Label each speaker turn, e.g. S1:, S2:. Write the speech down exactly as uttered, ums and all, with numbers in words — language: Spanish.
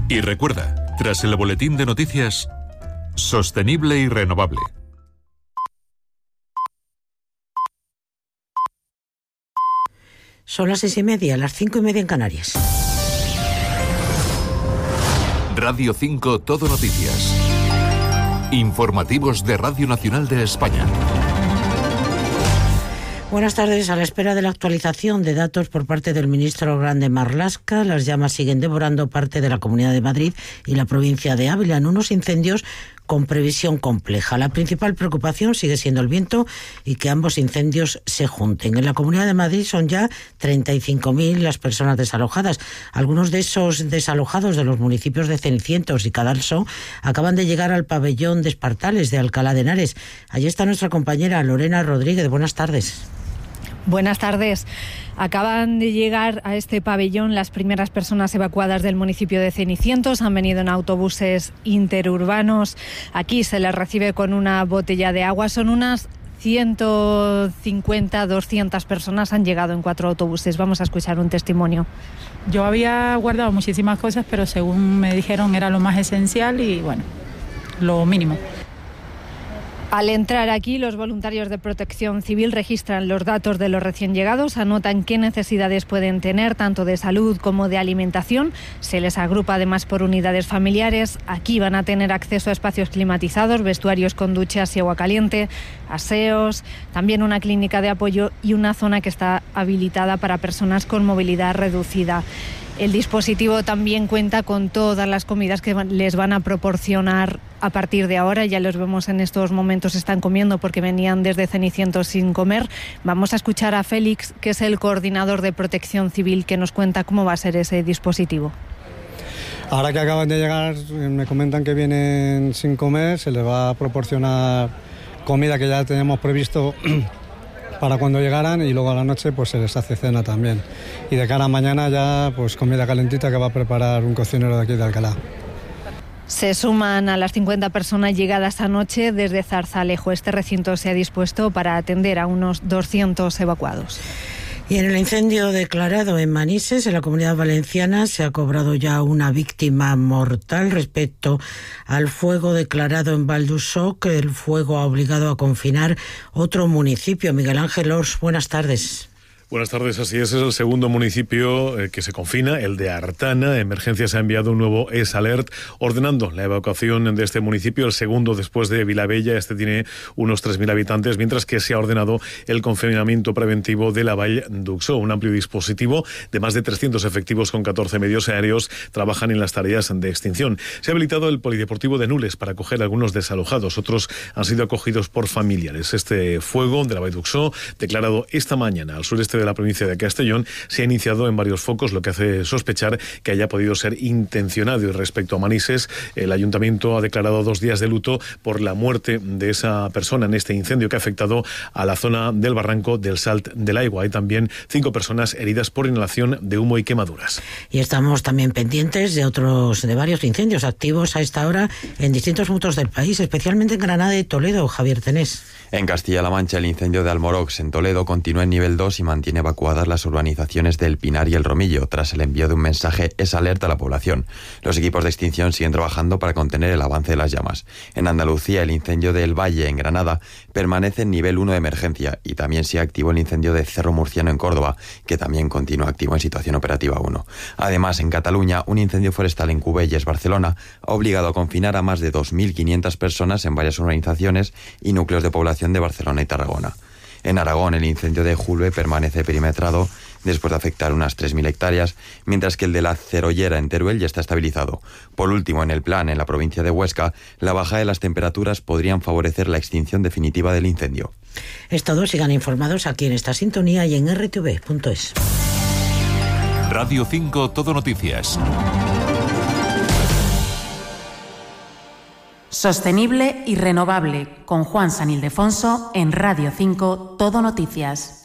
S1: Y recuerda, tras el boletín de noticias, sostenible y renovable.
S2: Son las seis y media, las cinco y media en Canarias.
S1: Radio cinco Todo Noticias. Informativos de Radio Nacional de España.
S2: Buenas tardes. A la espera de la actualización de datos por parte del ministro Grande Marlaska, las llamas siguen devorando parte de la Comunidad de Madrid y la provincia de Ávila en unos incendios con previsión compleja. La principal preocupación sigue siendo el viento y que ambos incendios se junten. En la Comunidad de Madrid son ya treinta y cinco mil las personas desalojadas. Algunos de esos desalojados de los municipios de Cenicientos y Cadalso acaban de llegar al pabellón de Espartales de Alcalá de Henares. Allí está nuestra compañera Lorena Rodríguez. Buenas tardes.
S3: Buenas tardes. Acaban de llegar a este pabellón las primeras personas evacuadas del municipio de Cenicientos. Han venido en autobuses interurbanos. Aquí se les recibe con una botella de agua. Son unas ciento cincuenta, doscientas personas. Han llegado en cuatro autobuses. Vamos a escuchar un testimonio.
S4: Yo había guardado muchísimas cosas, pero según me dijeron era lo más esencial y, bueno, lo mínimo.
S3: Al entrar aquí, los voluntarios de Protección Civil registran los datos de los recién llegados, anotan qué necesidades pueden tener, tanto de salud como de alimentación. Se les agrupa además por unidades familiares. Aquí van a tener acceso a espacios climatizados, vestuarios con duchas y agua caliente, aseos, también una clínica de apoyo y una zona que está habilitada para personas con movilidad reducida. El dispositivo también cuenta con todas las comidas que les van a proporcionar a partir de ahora. Ya los vemos en estos momentos, están comiendo porque venían desde Cenicientos sin comer. Vamos a escuchar a Félix, que es el coordinador de Protección Civil, que nos cuenta cómo va a ser ese dispositivo.
S5: Ahora que acaban de llegar, me comentan que vienen sin comer, se les va a proporcionar comida que ya tenemos previsto para cuando llegaran, y luego a la noche pues se les hace cena también. Y de cara a mañana ya pues comida calentita que va a preparar un cocinero de aquí de Alcalá.
S3: Se suman a las cincuenta personas llegadas anoche desde Zarzalejo. Este recinto se ha dispuesto para atender a unos doscientos evacuados.
S2: Y en el incendio declarado en Manises, en la Comunidad Valenciana, se ha cobrado ya una víctima mortal. Respecto al fuego declarado en Val d'Usoc, el fuego ha obligado a confinar otro municipio. Miguel Ángel Ors, buenas tardes.
S6: Buenas tardes, así es, es el segundo municipio eh, que se confina, el de Artana. Emergencias ha enviado un nuevo S Alert ordenando la evacuación de este municipio, el segundo después de Vilabella. Este tiene unos tres mil habitantes, mientras que se ha ordenado el confinamiento preventivo de la Vall d'Uxó. Un amplio dispositivo de más de trescientos efectivos con catorce medios aéreos trabajan en las tareas de extinción. Se ha habilitado el polideportivo de Nules para acoger a algunos desalojados. Otros han sido acogidos por familiares. Este fuego de la Vall d'Uxó, declarado esta mañana al sureste de la provincia de Castellón, se ha iniciado en varios focos, lo que hace sospechar que haya podido ser intencionado. Y respecto a Manises, el ayuntamiento ha declarado dos días de luto por la muerte de esa persona en este incendio que ha afectado a la zona del barranco del Salt del Aigua. Hay también cinco personas heridas por inhalación de humo y quemaduras.
S2: Y estamos también pendientes de otros, de varios incendios activos a esta hora en distintos puntos del país, especialmente en Granada y Toledo. Javier Tenés.
S7: En Castilla-La Mancha, el incendio de Almorox en Toledo continúa en nivel dos y mantiene evacuadas las urbanizaciones del Pinar y el Romillo, tras el envío de un mensaje es alerta a la población. Los equipos de extinción siguen trabajando para contener el avance de las llamas. En Andalucía, el incendio del Valle, en Granada, permanece en nivel uno de emergencia, y también se activó el incendio de Cerro Murciano en Córdoba, que también continúa activo en situación operativa uno. Además, en Cataluña, un incendio forestal en Cubelles, Barcelona, ha obligado a confinar a más de dos mil quinientas personas en varias urbanizaciones y núcleos de población de Barcelona y Tarragona. En Aragón, el incendio de Julbe permanece perimetrado después de afectar unas tres mil hectáreas, mientras que el de la Cerollera en Teruel ya está estabilizado. Por último, en el Plan, en la provincia de Huesca, la bajada de las temperaturas podrían favorecer la extinción definitiva del incendio.
S2: Es todo, sigan informados aquí en esta sintonía y en erre te ve punto es.
S1: Radio cinco Todo Noticias.
S8: Sostenible y renovable, con Juan San Ildefonso en Radio cinco Todo Noticias.